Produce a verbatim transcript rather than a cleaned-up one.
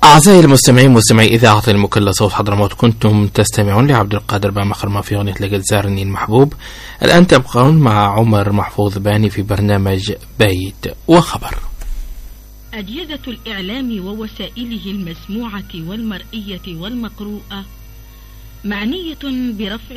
أعزائي المستمعين مستمعي إذاعة المكلا صوت حضرموت، كنتم تستمعون لعبد القادر بامخرمة في أغنية لقد زارني المحبوب. الآن تبقون مع عمر محفوظ باني في برنامج بيت وخبر. أجهزة الإعلام ووسائله المسموعة والمرئية والمقروءة معنية برفع